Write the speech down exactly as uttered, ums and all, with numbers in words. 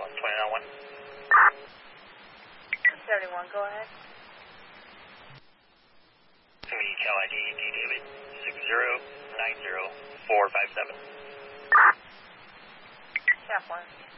twenty-nine one. seventy-one, go ahead. Three Cal I D, D David, six zero nine zero four five seven. Chap one.